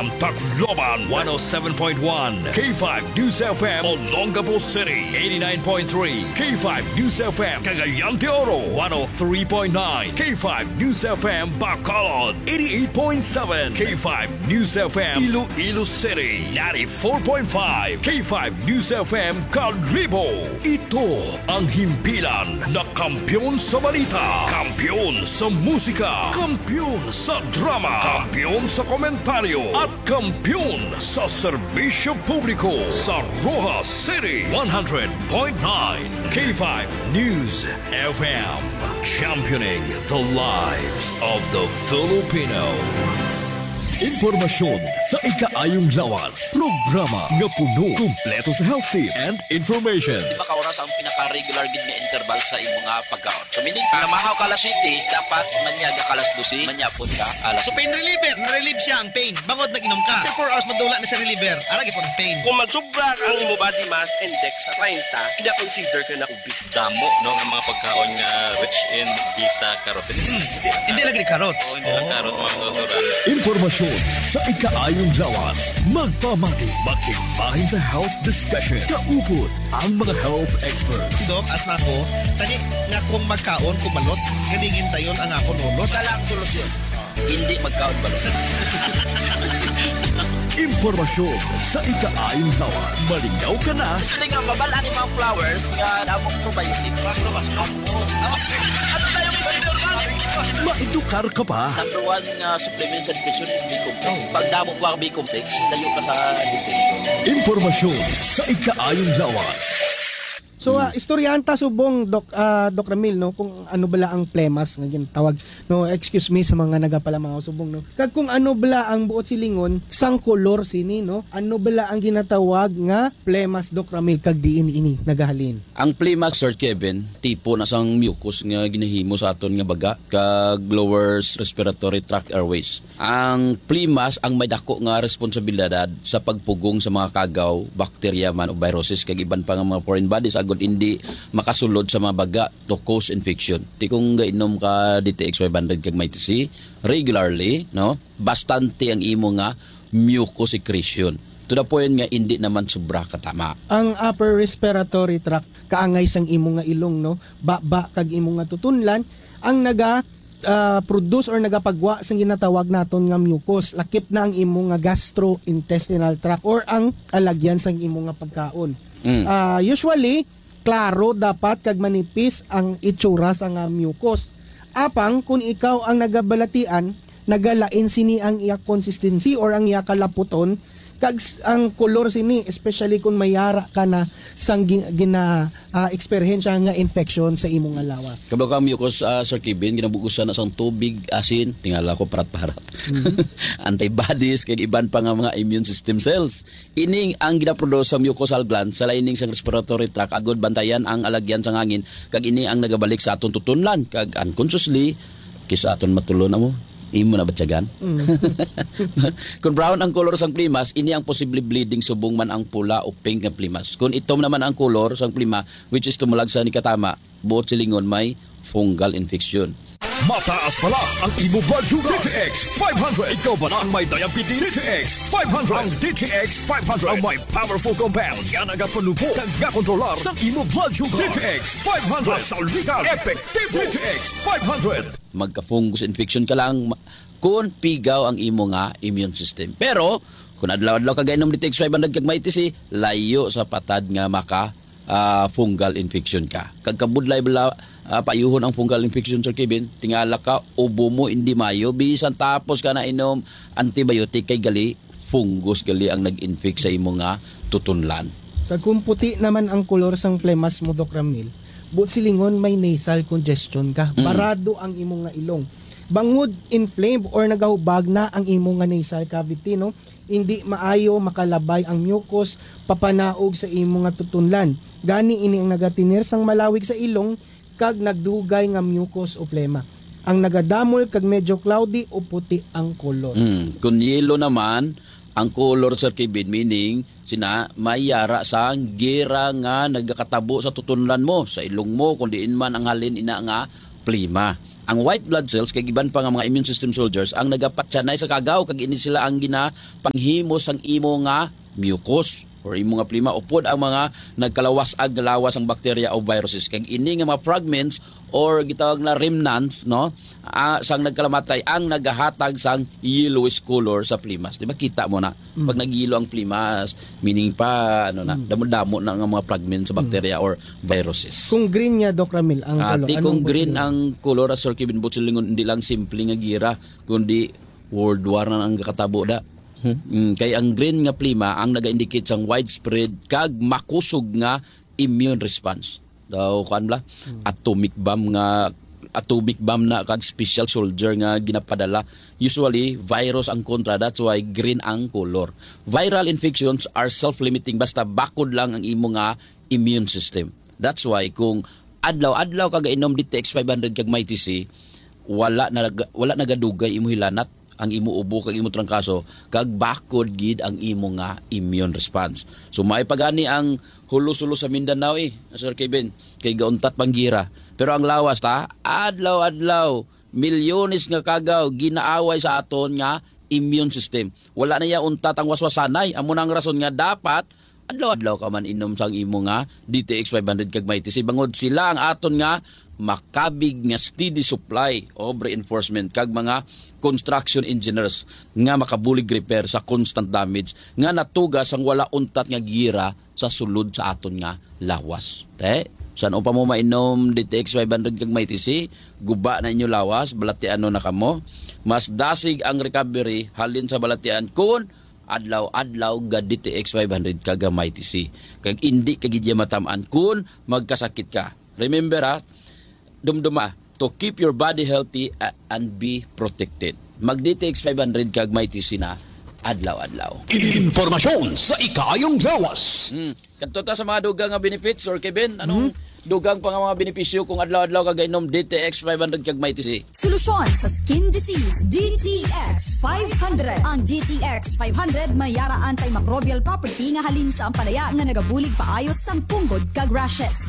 FM Tacloban 107.1, K5 News FM Olongapo City 89.3, K5 News FM Cagayan de Oro 103.9, K5 News FM Bacolod 88.7, K5 News FM Iloilo City 94.5, K5 News FM Calribo. Ito ang himpilan na kampiyon sa balita, kampiyon sa musika, kampiyon sa drama, kampiyon sa komentaryo, at kampiyon sa serbisyo publiko sa Rojas City 100.9, K5 News FM, championing the lives of the Filipino. Impormasyon sa ikaayong lawas. Programa nga puno, kumpleto sa health tips and information. Di ba kauras ang pinaka-regular gid nga interval sa imong nga pagkaon? So meaning, mahaw ka alas 7, dapat manyaga ka alas 12, manyapon ka alas 7. So pain reliever, na-relieve siya ang pain. Bangod nag-inom ka. After 4 hours madula na sa reliever, aragi po ang pain. Kung magsubra ang imo body mass index sa 30, ina-consider ka na obese. Damo, no, ang mga pagkaon nga rich in beta-carotene. Hindi lagi carrots. Oo, hindi lang carrots, mga natural. Informasyon sa ikaayong lawas. Magpamati, magtigbahin sa health discussion. Kaupot ang mga health experts. Dok, at nako, tani nga kung magkaon, kumalot, ganingin tayon ang ako nulos. Sa lang solusyon. Hindi magkaon balot. Impormasyon sa ikaayong lawas. Malinaw ka na. Kasi nga mabalaan yung mga flowers nga damong probiotic. At tayo Maedukar ka pa. number 1 nga supplement sa nutrition is B-complex. Pag damo ko ang B-complex, tayo ka sa nutrition. Impormasyon sa ikaayong lawas. So istoryanta subong Doc Ramil no kung ano bala ang plemas nga ginatawag no, excuse me sa mga nagapala mga subong no, kag kung ano bala ang buot silingon sang kolor sini no, ano bala ang ginatawag nga plemas, Doc Ramil, kag diin ini nagahalin. Ang plema, Sir Kevin, tipo na sang mucus nga ginahimo sa aton nga baga kag lower respiratory tract airways. Ang plemas ang may dako nga responsibilidad sa pagpugong sa mga kagaw, bakterya man o viruses kag iban pa nga mga foreign bodies agud hindi makasulod sa mga baga to cause infection. Ti kung gainom ka DTX 500 kag may TC regularly, no, bastante ang imo nga mucus secretion. To the point nga hindi naman sobra katama. Ang upper respiratory tract kaangay sang imo nga ilong no, ba kag imo nga tutunlan ang naga produce or nagapagwa sang ginatawag naton nga mucus. Lakip na ang imo nga gastrointestinal tract or ang alagyan sang imo nga pagkaon. Usually klaro dapat kag manipis ang itsura sa nga mucus. Apang kung ikaw ang nagabalatian, nagalain sini ang iya consistency or ang iya kalaputon kag ang kolor sini, especially kung mayara ka na sang eksperyensya nga infection sa imong nga lawas. Kablo ka mucus, Sir Kevin, ginabugusan na sang tubig, asin, tingala ko parat-parat. Antibodies, kag iban pa nga mga immune system cells. Ining ang ginaproduce sa mucosal gland sa lining sa respiratory tract, agod bantayan ang alagyan sa hangin, kag ini ang nagabalik sa aton tutunlan, kag unconsciously, kisa aton matulo na mo, imo na batyagan. Kung brown ang kolor sang plimas, ini ang posible bleeding subong man ang pula o pink nga plimas. Kung itom naman ang kolor sang plima, which is tumulag sa nikatama, buot silingon may fungal infection. Mataas pala ang imo blood sugar. DTX 500. Ikaw ba na ang may diabetes? DTX 500. Ang DTX 500 ang may powerful compounds nga nagapanupo kag gakontrolar sa imo blood sugar. DTX 500. Masaligan. Effective. DTX 500. Magka-fungus infection ka lang kung pigaw ang imo nga immune system. Pero kung adlaw-adlaw ka gainom DTX 500 kag may TC, layo sa patad nga maka fungal infection ka. Kag kabudlay bala payuhon ang fungal infection, Sir Kevin, tingala ka ubo mo hindi mayo, bisan tapos ka na inom antibiotic kay gali fungus gali ang nag-infect sa imo nga tutunlan. Kag kung puti naman ang kolor sang plemas mo, Doc Ramil, buot silingon may nasal congestion ka. Parado ang imo nga ilong. Bangod inflamed or nagahubag na ang imo nga nasal cavity no, hindi maayo makalabay ang mucus papanaog sa imo nga tutunlan. Gani ini ang nagatinir sang malawig sa ilong kag nagdugay nga mucus o plema. Ang nagadamol kag medyo cloudy o puti ang kolor. Kung yellow naman ang color, Sir Kevin, meaning sina mayara sa gira nga nagakatabo sa tutunlan mo, sa ilong mo, kung diin man ang halin ina nga plima. Ang white blood cells kay iban pa nga mga immune system soldiers ang nagapatsanay sa kagaw kag ini sila ang ginapanghimo sang imo nga mucus or imo nga plima upod ang mga nagkalawas-ag lawas ang bakterya o viruses kag ini nga mga fragments or gitawag na remnants no sang nagkalamatay ang nagahatag sang yellowish color sa plimas. Di ba kita mo na pag nagyelo ang plimas meaning pa ano na damo-damo na nga mga fragments sa bakterya or viruses. Kung green niya, Doc Ramil, ang color. Ati kung green ang color Sir Kevin Butchelingon hindi lang simple nga gira kundi World War na ang kakatabo da. Kay ang green nga plima ang naga-indicate sang widespread kag makusog nga immune response. Daw kan bla atomic bomb na kag special soldier nga ginapadala. Usually virus ang kontra, that's why green ang color. Viral infections are self-limiting basta bakod lang ang imo nga immune system. That's why kung adlaw-adlaw kag inom DTX 500 kag may TC wala nagadugay imo hilanat ang imo ubo kag imo trangkaso kag bakod gid ang imo nga immune response. So maipagani ang hulo-sulo sa Mindanao Sir Kevin kay gauntat panggira. Pero ang lawas ta adlaw-adlaw milyones nga kagaw ginaaway sa aton nga immune system. Wala na ya untat ang waswasanay. Amo nang rason nga dapat adlaw-adlaw ka man inom sang imo nga DTX 500 kag may TC bangod sila ang aton nga makabig nga steady supply of reinforcement kag mga construction engineers nga makabulig repair sa constant damage nga natugas ang wala untat nga gira sa sulod sa aton nga lawas. Saan pa mo mainom DTX 500 kag may TC, guba na inyo lawas, balatian na kamo. Mas dasig ang recovery halin sa balatian kun adlaw-adlaw ga DTX 500 kag may TC. Kag hindi kagidya matamaan kun magkasakit ka. Remember dumduma to keep your body healthy and be protected. Mag-DTX 500 kag may TC na adlaw-adlaw. Informasyon sa ikayong lawas. Kanto ta sa mga dugang nga benefits or Kevin, anong dugang pa nga mga benepisyo kung adlaw-adlaw kag inom DTX 500 kag may TC? Solusyon sa skin disease, DTX 500. Ang DTX 500 may yara antimicrobial property nga halin sa ampalaya nga nagabulig paayos sang punggod kag rashes.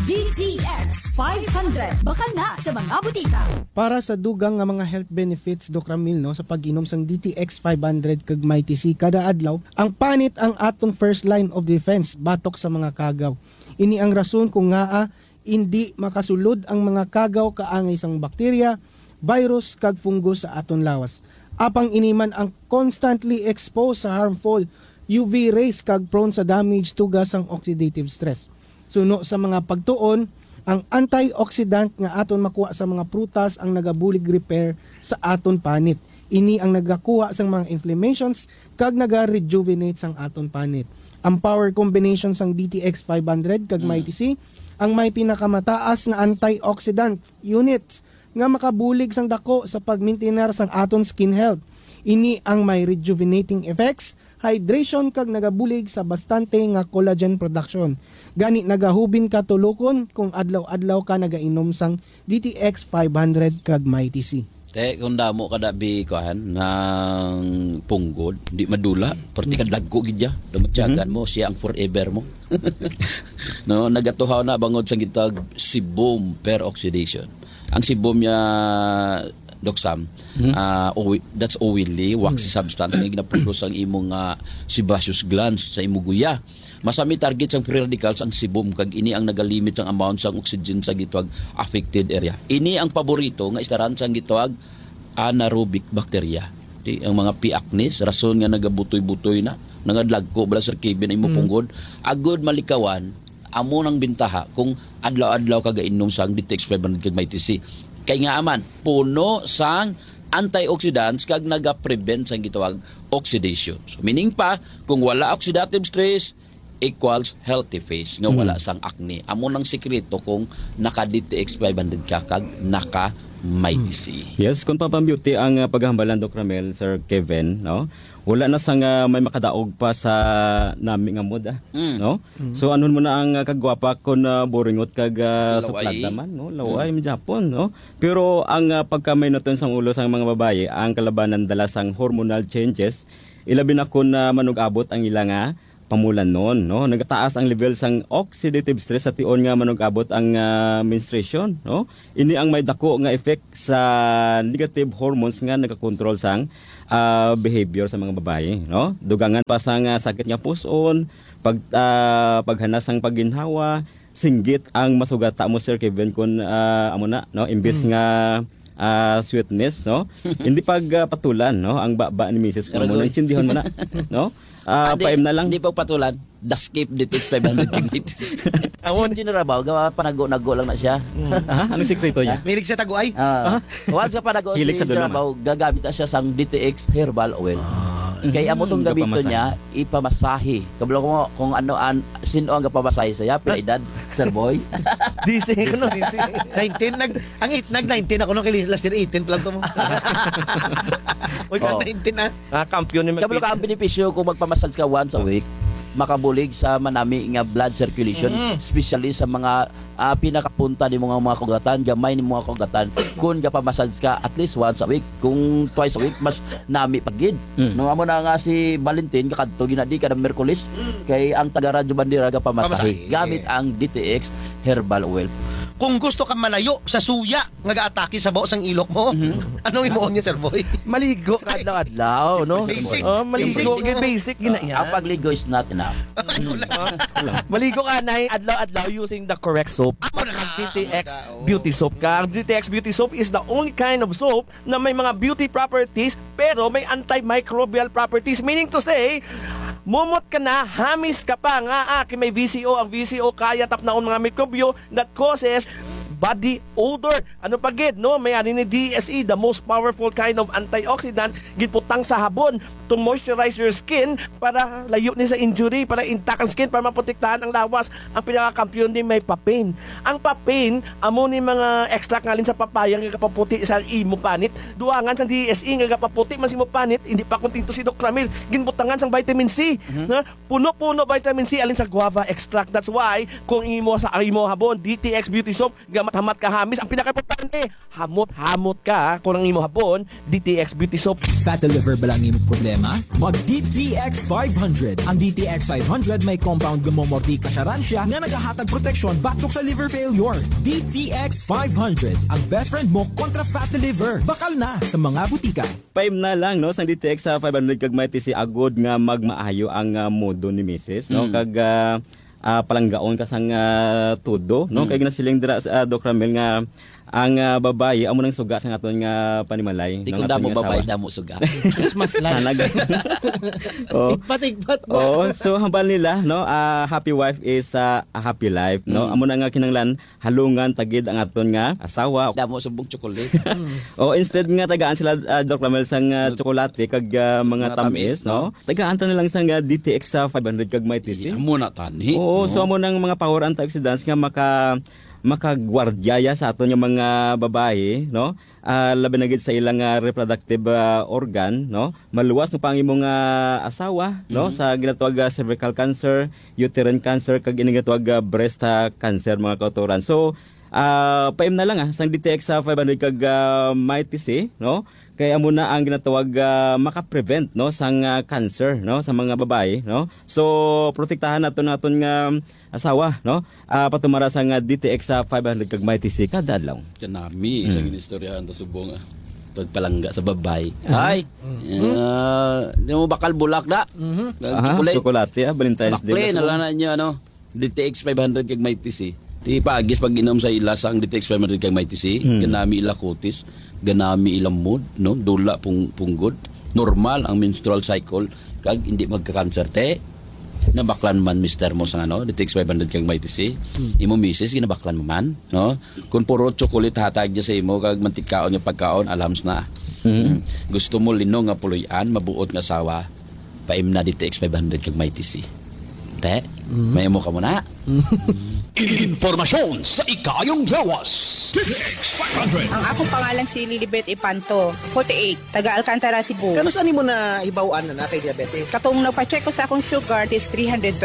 DTX 500 bakal na sa mga butika. Para sa dugang nga mga health benefits, Doc Ramil, no, sa pag-inom sang DTX 500 kag may TC kada adlaw, ang panit ang aton first line of defense batok sa mga kagaw. Ini ang rason kung nga hindi makasulod ang mga kagaw kaangay sang bakterya, virus kag fungus sa aton lawas. Apang iniman ang constantly exposed sa harmful UV rays kag prone sa damage tugas sang oxidative stress. Suno sa mga pagtuon, ang antioxidant nga aton makuha sa mga prutas ang nagabulig repair sa aton panit. Ini ang nagakuha sang mga inflammations kag naga-rejuvenate sang aton panit. Ang power combination sang DTX 500 kag may TC ang may pinakamataas nga antioxidant units nga makabulig sang dako sa pagmaintener sang aton skin health. Ini ang may rejuvenating effects, hydration kag nagabulig sa bastante nga collagen production. Gani nagahubin ka tulokon kung adlaw-adlaw ka nagainom sang DTX 500 kag may TC. Kung damo ka dabi kuhan ng punggod, di madula, perti ka dagko gidya, dumatyagan mo, siya ang forever mo. No, nagatuhaw na bangod sa gitag sebum peroxidation. Ang sebum niya, Doc Sam, that's oily, waxy substance nga ginaproduce ang imong sebaceous glands sa imong guya. Masami target sang free radicals ang sebum kag ini ang nagalimit sang amount sang oxygen sa gitwag affected area. Ini ang paborito nga istaran sang gitwag anaerobic bacteria. Ang mga P. acnes rason nga nagabutoy-butoy na nangadlagko bala Sir Kevin imo punggod agud malikawan amo nang bintaha kung adlaw-adlaw ka gainom sang DTX 500 kag may TC. Kay nga aman puno sang antioxidants kag naga-prevent sang gitawag oxidation. So meaning pa kung wala oxidative stress equals healthy face nga wala sang acne. Amo nang sekreto kung naka DTX 500 ka kag naka may TC. Yes, kung papambeauty ang paghambalan Doc Ramil, Sir Kevin, no? Wala na sang may makadaog pa sa nami nga mood, no? So anon mo na ang kagwapa kon boringot kag suplad naman, no? Laway mi Japon, no? Pero ang pagkamay naton sang ulo sang mga babaye, ang kalabanan dala sang hormonal changes, ilabi na kon manug-abot ang ilang pamulan noon, no? Nagataas ang level sang oxidative stress sa tion nga manugabot ang menstruation, no? Ini ang may dako nga effect sa negative hormones nga nagakontrol sang behavior sa mga babae, no? Dugangan pa sang sakit nga puson, paghanas ang pagginhawa, singgit ang masugata mo Sir Kevin kun amo na, no? Imbes nga sweetness, no? Hindi pagpatulan, no? Ang baba ni Mrs. kung mo nang tindihan mo na, no? Paim na lang. Hindi pagpatulan. Daskip DTX 500 gigabytes. Ang Rabaw, gawa panago-nago lang na siya. Anong sikreto niya? Milig sa taguay. Once ka panago si Hilig sa dulong, Rabaw, gagamit na siya sang DTX herbal oil. Kaya amo tong gamito niya, ipamasahe. Kabalo ko kung ano sino ang gapamasahe sa pila edad, Sir Boy. DC ko no, DC. 19 nag-19 ako no kay last year 18 pa lang to mo. Oy, 19 Kampiyon ni Kabalo ka ang benepisyo kung magpamassage ka once a week, makabulig sa manami nga blood circulation, especially sa mga pinakapunta ni mga kugatan, gamay ni mga kugatan. Kung gapamassage ka at least once a week, kung twice a week, mas nami pagid. Nung amo na nga si Valentin, kakadto ginadi ka ng Merkulis, kay ang taga Radyo Bandera gapamasahe gamit ang DTX herbal oil. Kung gusto kang malayo sa suya nga gaatake sa baos ang ilok mo, anong imuon niya, Sir Boy? Maligo kadlaw-adlaw, no? Basic. Maligo, basic ginaya. Ang pagligo is not enough. Maligo ka na adlaw-adlaw using the correct soap. DTX Beauty Soap ka. Ang DTX Beauty Soap is the only kind of soap na may mga beauty properties pero may antimicrobial properties. Meaning to say, mumot ka na, hamis ka pa nga may VCO. Ang VCO kaya tapnaon mga mikrobyo that causes body odor. Ano pa gid, no? May ani ni DSE, the most powerful kind of antioxidant, ginputang sa habon to moisturize your skin para layo ni sa injury, para intact ang skin, para maprotektahan ang lawas. Ang pinakakampiyon din may papain. Ang papain, amo ni mga extract ngalin sa papaya nga kapaputi sa imo panit. Duangan sa DSE nga kapaputi man si mo panit, hindi pa kontinto si Doc Ramil. Ginbutangan sang vitamin C. Na puno-puno vitamin C alin sa guava extract. That's why kung imo sa imo habon, DTX Beauty Soap, hamat ka hamis, ang pinaka-importante, hamot ka kung ang imo habon, DTX Beauty Soap. Fatty liver ba lang imo problema? Mag DTX 500. Ang DTX 500 may compound gumomorti kasyaransya nga nagahatag proteksyon batok sa liver failure. DTX 500, ang best friend mo kontra fatty liver. Bakal na sa mga butika. Paim na lang, no? Sang DTX 500 kag may si agod nga magmaayo ang modo ni Mrs. No? Kag palanggaon ka sang tudo, no? Kay ginasiling dira sa Doc Ramil nga ang babae amo nang suga sa aton nga panimalay. Di ko damo babae damo suga. Christmas lights. Igpat. So hambal nila, no? Happy wife is a happy life, no? Amo na nga kinanglan halungan tagid ang aton nga asawa. Damo subong chocolate. Instead nga tagaan sila Doc Ramil sang tsokolate kag mga tamis, no? Tagaan ta na lang sang DTX 500 kag may tisi. Amo na tani. So amo nang mga power antioxidants nga makagwardyaya sa aton yung mga babae, no? Labi na gid sa ilang reproductive organ, no? Maluwas no pang imong asawa, no? Sa ginatawag cervical cancer, uterine cancer kag ginatawag breast cancer mga kautoran. So paim na lang sang DTX 500 kag MyTC, no? Kaya muna ang ginatawag maka-prevent, no, sang cancer, no, sa mga babae, no. So protektahan naton nga asawa, no. Patumara sang DTX 500 kag MyTC kada adlaw. Kanami sa ginistoryahan ta subong pagpalangga sa babae. Ay. Di mo bakal bulak da. Chocolate, Valentine's Day. Bakle na lang niyo DTX 500 kag MyTC. Ti paagis pag inom sa ila sang DTX 500 kag MyTC, ganami ila kutis, ganami ilang mood, no? Dula punggod. Normal ang menstrual cycle kag hindi magka-cancer te. Nabaklan man mister mo sa DTX 500 kag MyTC. Imo misis ginabaklan mo man, no? Kung puro chocolate hatag niya sa imo kag mantikaon yung pagkaon, alams na. Gusto mo lino nga puloy-an, mabuot nga sawa, paim na DTX 500 kag MyTC. Te, may mo ka muna. Informasyon sa ikayong lawas. DTX 500. Ang akong pangalan si Lilibet Ipanto, 48, taga Alcantara, Cebu. Kano saan mo na ibawaan na kay diabetes? Katong nagpa-check ko sa akong sugar is 320.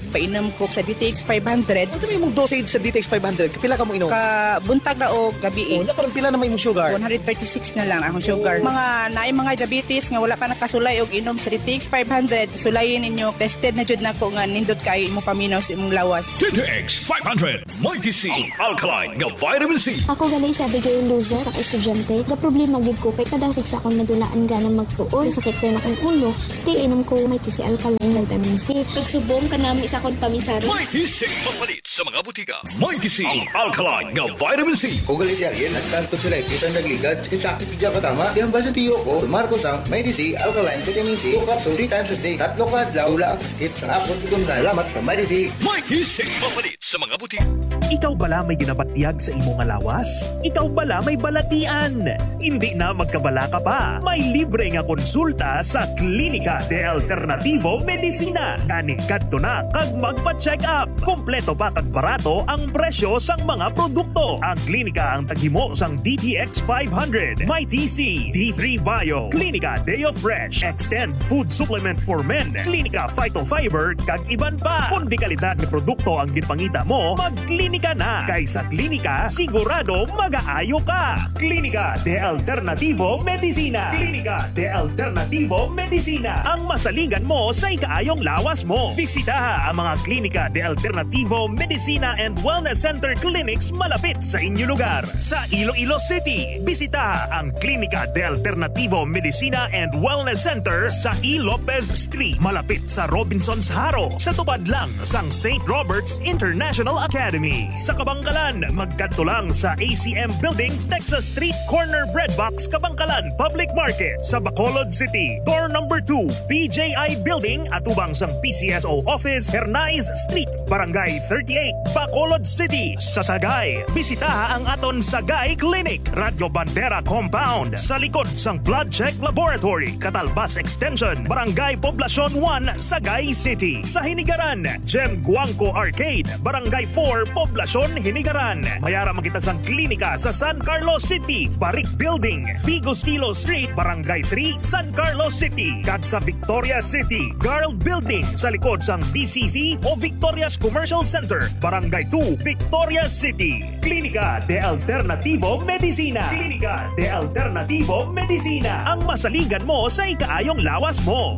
painom ko sa DTX 500. Ano sabi mong dosage sa DTX 500? Kapila ka mo inom? Ka buntag na o gabi. Nakaroon pila na may mong sugar? 136 na lang akong sugar. Mga diabetes nga wala pa nakasulay og inom sa DTX 500, sulayin ninyo. Tested na jud nako nga nindot kay mo paminaw sa imong lawas. DTX 500 Mighty C ang alkaline nga vitamin C. Ako ganay sabi kayo loser sa estudyante. Ga problema gid ko kay kada sa akong nadulaan ganang magtuon. Sakit kay na akong ulo. Di inom ko Mighty C alkaline vitamin C. Pagsubong kanami sa akong pamisari. Mighty C mapalit sa mga butika. Mighty C ang alkaline nga vitamin C. Kung galing siya yan, nagtanto sila isang nagligad. Sakit bigyan ka tama. Di ang basa tiyo ko, Marcos ang Mighty C alkaline vitamin C. 2 capsule 3 times a day. 3 kadlaw wala ang sakit sa akong tutong na alamat sa Mighty C. Mighty C mapalit sa mga butika. Ikaw bala may ginabatyag sa imong lawas? Ikaw bala may balatian? Hindi na magkabala ka pa. May libre nga konsulta sa Klinika de Alternativo Medicina. Kaning kadto na kag magpa-check up. Kompleto pa kag barato ang presyo sang mga produkto. Ang klinika ang taghimo sang DTX 500, Mighty C, D3 Bio, Klinika Deo Fresh, Extend Food Supplement for Men, Klinika Phytofiber kag iban pa. Kung di kalidad ni produkto ang ginpangita mo, magklinika na. Kay sa klinika, sigurado mag-aayo ka. Klinika de Alternativo Medicina. Klinika de Alternativo Medicina. Ang masaligan mo sa ikaayong lawas mo. Bisitaha ang mga Klinika de Alternativo Medicina and Wellness Center Clinics malapit sa inyong lugar. Sa Iloilo City, bisitaha ang Klinika de Alternativo Medicina and Wellness Center sa E. Lopez Street, malapit sa Robinson's Haro, sa tupad lang sang St. Robert's International Academy. Sa Kabangkalan, magkadto lang sa ACM Building, Texas Street, Corner Breadbox, Kabangkalan Public Market. Sa Bacolod City, door number 2, BJI Building, atubang sang PCSO Office, Hernais Street, Barangay 38, Bacolod City. Sa Sagay, bisitaha ang aton Sagay Clinic, Radio Bandera Compound, sa likod sang Blood Check Laboratory, Catalbas Extension, Barangay Poblacion 1, Sagay City. Sa Hinigaran, Gem Guangco Arcade, Barangay 4, Poblacion, Hinigaran. Mayara makita sang klinika sa San Carlos City, Barik Building, Figo Stilo Street, Barangay 3, San Carlos City. Kag sa Victoria City, Garld Building, sa likod sang VCC o Victoria's Commercial Center, Barangay 2, Victoria City. Klinika de Alternativo Medicina. Klinika de Alternativo Medicina. Ang masaligan mo sa ikaayong lawas mo.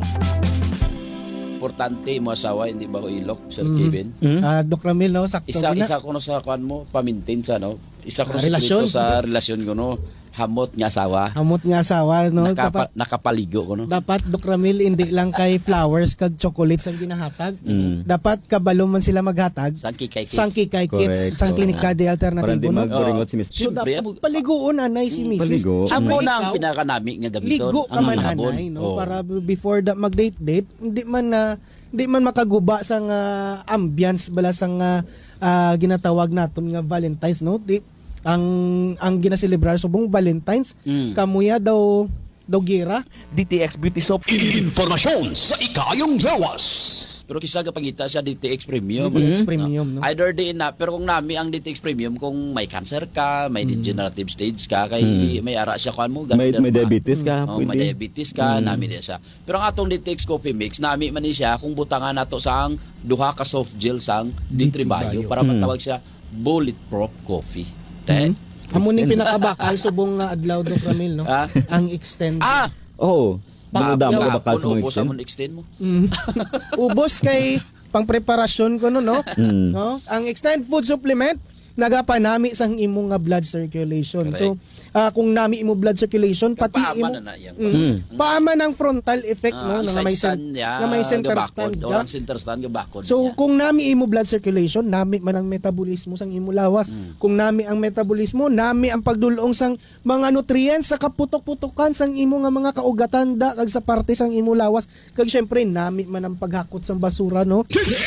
Importante mo asawa, hindi ba ko ilok, Sir Kevin? Doc Ramil, no? Sakto Isa ko no sa kwan mo, pamintin sa, no? Isa ko no relasyon. sa relasyon ko, no? Hamot nga asawa. Hamot nga asawa, no? Nakapaligo ko, no? Dapat, Doc Ramil, hindi lang kay flowers kag chocolates ang ginahatag. Dapat kabalo man sila maghatag. Sang kikay kits. Sang klinika de alternatibo. Para di magburingot si Mr. So, dapat paliguon anay si Mrs. Amo na ang pinakanami nga gamiton. Ligo ka man anay, no? Para before mag-date, hindi man makaguba sang ambience bala sang ginatawag naton nga Valentine's, no? Ang ginaselebrar subong Valentine's, kamuya daw gira. DTX Beauty Soap. Informasyon sa ikayong lawas. Pero kisa ka pangita siya DTX Premium. DTX Premium, no? Either di na, pero kung nami ang DTX Premium, kung may cancer ka, may degenerative stage ka, kay may ara siya kan mo. May diabetes ka. May diabetes ka, nami din siya. Pero ang atong DTX Coffee Mix, nami man ni siya kung butangan nato sang duha ka soft gel sang D3 Bio para matawag siya bulletproof coffee. Amo ni pinakabakal subong nga adlaw, Doc Ramil, no? Ang extend. Oo. Damo ka bakal sa mga extend mo. Ubos kay pangpreparasyon ko no. No? Ang extend food supplement nagapanami sang imong nga blood circulation. Correct. So kung nami imo blood circulation pati imo paama ng frontal effect, no, nga may center stand ka. So kung nami imo blood circulation, nami man ang metabolismo sang imo lawas. Kung nami ang metabolismo, nami ang pagdulong sang mga nutrients sa kaputok-putokan sang imo nga mga kaugatan da kag sa parte sang imo lawas. Kag syempre nami man ang paghakot sang basura, no.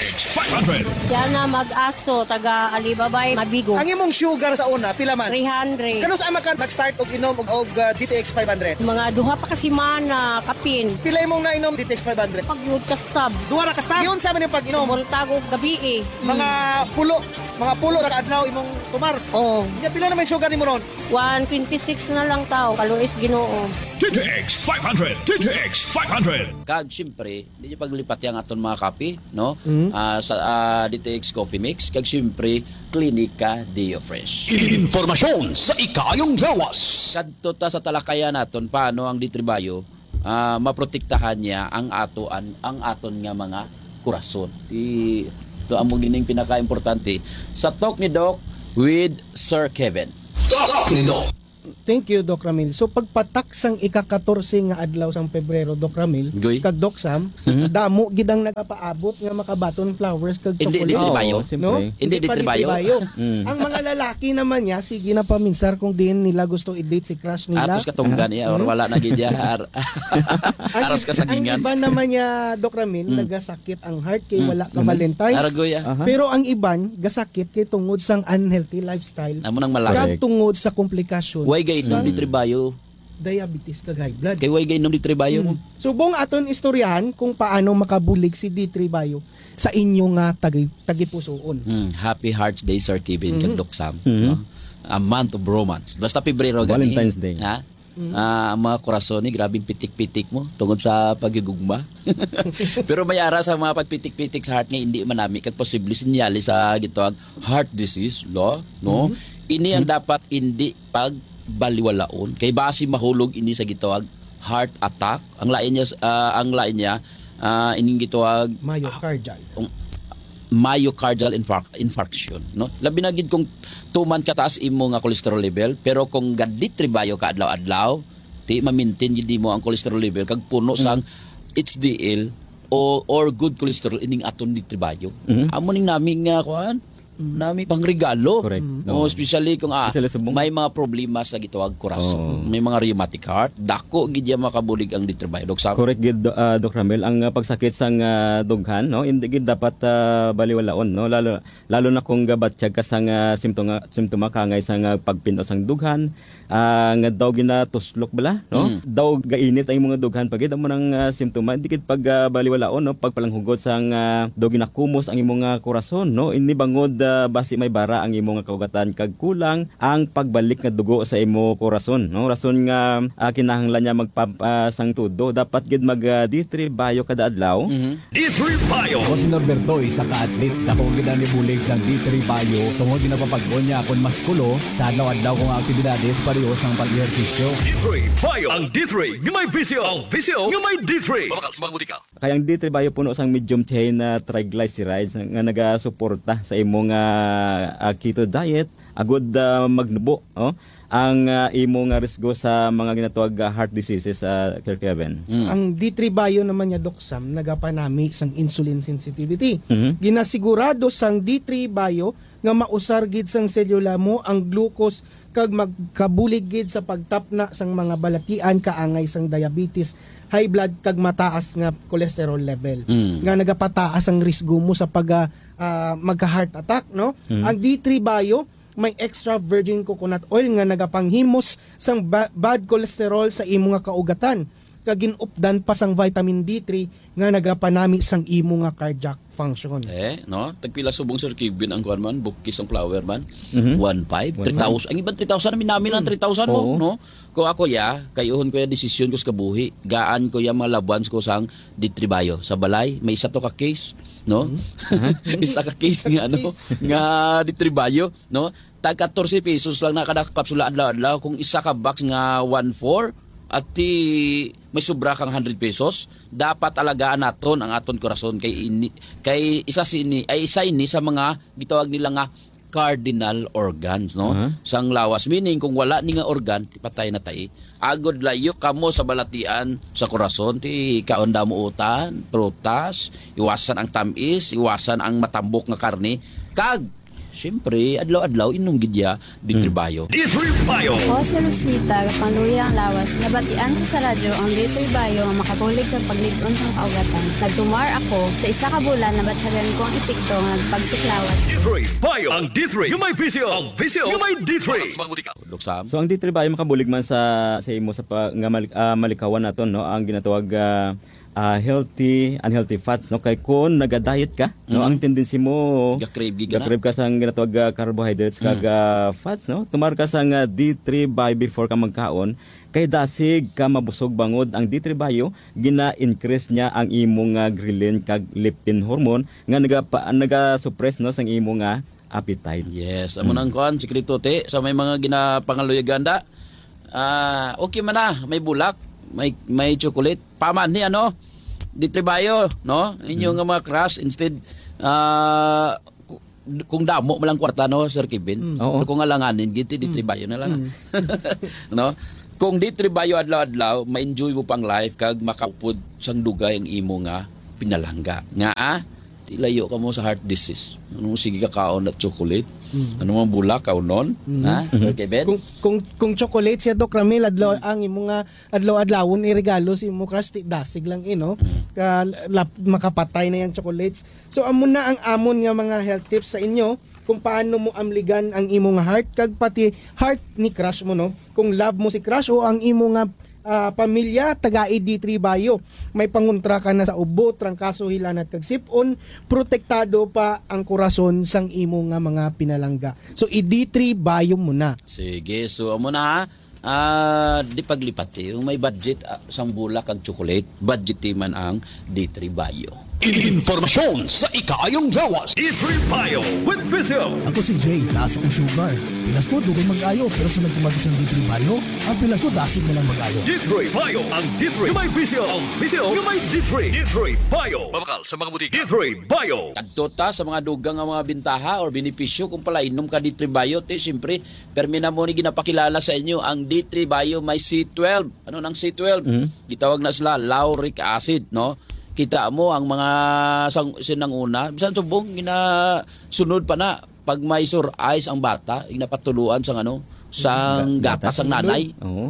Yan na mag-aso taga Alibabay Mabigo. Ang imong sugar sa una pila man? 300. Kano sa makan start og inom og DTX 500? Mga duha pa kasi mana kapin. Pila imong nainom DTX 500? Pagyud kasab. Duha ra kastab. Yun sa man yung pag-inom. Voltago gabi eh. Mga pulo mga pulo ra kaadlaw imong tumar. Oo. Nya pila na may sugar nimo ron? 126 na lang tao, kaluis Ginoo. DTX 500. DTX 500. Kag siyempre, di paglipat yang aton mga kape, no? Sa DTX Coffee Mix, kag siyempre Klinika Dio Fresh. Informasyon sa ikayong lawas. Kadto ta sa talakayan naton paano ang Ditribayo maprotektahan niya ang aton nga mga kurason. Ito among gining pinaka-importante sa talk ni Doc with Sir Kevin. Talk ni Doc. Thank you, Doc Ramil. So pagpatak sang ika-14 nga adlaw sang Pebrero, Doc Ramil, kag Doc Sam, damo gidang nagapaabot nga makabaton flowers kag chocolate. Hindi Ditribayo. No? Hindi Ditribayo. Ang mga lalaki naman niya, sige na paminsar kung din nila gusto i-date si crush nila. Atos katunggan niya or wala na gid niya. Aras ka sa gingan. Ang iba naman niya, Doc Ramil, nagasakit ang heart kay wala ka Valentine's. Aragoy, Pero ang iban gasakit kay tungod sang unhealthy lifestyle. Amo nang malaki. Kag tungod sa komplikasyon. Way gay inom Ditribayo. Diabetes kag high blood. Kay way gay inom Ditribayo. So buong aton istoryahan kung paano makabulig si Ditribayo sa inyong tagipusoon. Happy Hearts Day, Sir Kevin, kag Doc Sam. No? A month of romance. Basta Pebrero gani. Valentine's Day. Ha? Ang mga korason ni grabing pitik-pitik mo tungod sa pagigugma. Pero may ara sa mga pagpitik-pitik sa heart nga hindi manami kag posible sinyali sa gitawag heart disease, no? Ini ang dapat hindi pagbaliwalaon kay basi mahulog ini sa gitawag heart attack. Ang lain niya ining gitawag myocardial infarction, no? Labi na gid kung tuman kataas imo nga cholesterol level, pero kung Ditribayo ka adlaw-adlaw, ti ma-maintain gid mo ang cholesterol level kag puno sang HDL or good cholesterol ining aton Ditribayo. Amo ning naming nga kuan nami pangregalo. Correct. Especially kung may mga problema sa gitawag korason. May mga rheumatic heart, dako gid ya makabulig ang Ditribayo. Dok Sam. Correct gid Doc Ramel, ang pagsakit sang dughan, no, hindi gid dapat baliwalaon, no, lalo na kung gabatsyag ka sang simptoma kangay sang pagpinos sang dughan, nga daw ginatuslok bala, no, daw gainit ang mga dughan pagid amo nang simptoma, hindi gid pag baliwalaon, no, pagpalanghugot sang daw ginakumos ang imong korason, no, ini bangod basi may bara ang imong kaugatan kag kulang ang pagbalik nga dugo sa imo korason, no, rason nga kinahanglan niya magpasang tudo, dapat gid mag Ditribayo kada adlaw. Ditribayo. Ako si Norberto, isa ka atlet, dako gid ang nibulig sa Ditribayo tungod ginapapaggon niya akon maskulo sa adlaw-adlaw kong aktibidades pareho sang pag-ehersisyo. Ditribayo. Ang D3 nga may visyo. Ang visyo nga may D3. Kaya ang Ditribayo puno sang medium chain triglycerides nga nagasuporta sa imong keto diet, agud magnubo, ang imong risgo sa mga ginatawag heart diseases, Sir Kevin. Ang Ditribayo naman niya, Doc Sam, nagapanami sang insulin sensitivity. Ginasigurado sang Ditribayo nga mausar gid sang selula mo ang glucose kag magkabulig gid sa pagtapna sang mga balatian kaangay sang diabetes, high blood kag mataas nga cholesterol level. Nga nagapataas ang risgo mo sa magka-heart attack, no? Ang Ditribayo may extra virgin coconut oil nga nagapanghimos sang bad cholesterol sa imo nga kaugatan. Kag ginupdan pa sang vitamin D3 nga nagapanami sang imo nga cardiac function. No? Tagpila subong Sir Kevin ang kuan man, bukis ang flower man. 1.5, 3,000. Ang ibang 3,000 namin lang 3,000 mo, no? Kung ako kayuhon ko desisyon ko sa kabuhi. Gaan ko malabwans ko sang Ditribayo. Sa balay, may isa to ka case, no? Isa ka case nga nga Ditribayo, no? Tag 14 pesos lang na kada kapsula adlaw-adlaw. Kung isa ka box nga 1.4 at may sobra kang 100 pesos, dapat alagaan naton ang aton korason kay isa ini sa mga gitawag nila nga cardinal organs, no? Sang lawas, meaning kung wala ni nga organ, patay na tayo. Agod layo kamo sa balatian sa korason, ti kaunda mo utan, prutas, iwasan ang tamis, iwasan ang matambok nga karne, kag siyempre, adlaw-adlaw inom gidya Ditribayo. Ditribayo! O si Rosita, panluya ang lawas, nabatian ko sa radyo ang Ditribayo nga makabulig sa pagligon sa kaugatan. Nagtumar ako, sa isa ka bulan, nabatsyagan ko ang epekto ng pagsiklawas. Ditribayo! Ang D3 yung may visyo! Ang visyo yung may D3! So ang Ditribayo makabulig man sa imo sa malikawan naton, no, ang ginatawag unhealthy fats, no? Kay kung naga-diet ka, no, ang tendency mo Gakrib ka sang ginatawag carbohydrates kag fats, no? Tumar ka sang D3 bio before ka magkaon, kay dasig ka mabusog bangod. Ang D3 bio gina-increase niya ang imong ghrelin kag leptin hormone nga naga-suppress, no, sang imong appetite. Yes, amo nang kuan sikreto te sa may mga ginapangaluyaganda. Okay man na, may bulak, may chocolate, paman ni ano, D3 bio, no? Inyo nga mga crush instead kung damo mo lang kwarta, no, Sir Kevin. Pero kung alanganin giti D3 bio na lang. No? Kung D3 bio adlaw-adlaw, ma-enjoy mo pang life kag makaupod sang dugay ang imo nga pinalangga. Nga tilayo ka mo sa heart disease. Ano sige ka kaon at chocolate? Ano man bulak kaon non? Ha? Sir Kevin? Kung chocolate siya Doc Ramil adlaw ang imo nga adlaw-adlawon iregalo si imo crush dasig lang ino makapatay na yang chocolates. So amo na ang amon nga mga health tips sa inyo kung paano mo amligan ang imo nga heart kag pati heart ni crush mo, no? Kung love mo si crush o ang imo nga pamilya taga D3 bio, may pangontra ka na sa ubo, trangkaso, hilanat kag sipon, protektado pa ang korason sang imo nga mga pinalangga. So D3 bio mo na. Sige, so amo na di paglipat yung may budget sang bulak kag chocolate, budget man ang D3 bio. Informasyon sa ikayong lawas. D3 Bio with Vizio. Ako si Jay, taas akong sugar. Pilas ko, dugay mag-ayo, pero sa nagtumagos ng D3 Bio, ang pilas ko, dasig na lang mag-ayo. D3 Bio, ang D3 yung may Vizio, ang Vizio yung may D3. D3 Bio, babakal sa mga butika. D3 Bio. Kadtota sa mga dugang nga mga bintaha or benepisyo kung pala inom ka D3 Bio, siyempre, permina mo ni ginapakilala sa inyo, ang D3 Bio may C12. Ano nang C12? Gitawag na sila lauric acid, no? Kita mo ang mga sinanguna, bisan subong ginasunod pa na pag may sore eyes ang bata, ginapatuluan sang sang gatas ang nanay.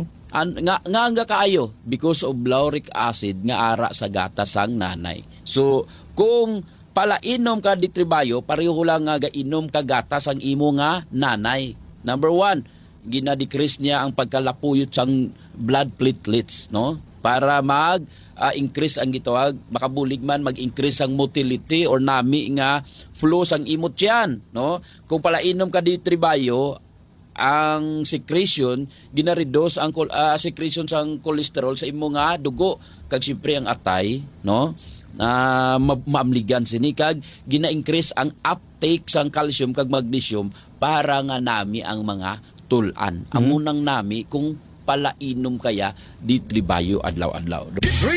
Nga kaayo because of lauric acid nga ara sa gatas ang nanay. So kung palainom ka D3 Bio, pareho lang nga gainom ka gatas ang imo nga nanay. Number 1, gina-decrease niya ang pagkalapuyot sang blood platelets, no? Para increase ang gitawag, makabulig man mag-increase ang motility or nami nga flow sang imot yan, no? Kung palainom ka D3 Bio, ang secretion gina-reduce ang secretion sang cholesterol sa imo nga dugo kag siyempre ang atay, no? Maamligan sini kag gina-increase ang uptake sang calcium kag magnesium para nga nami ang mga tulan. Ang unang nami kung palainom kaya D3 Bio adlaw-adlaw.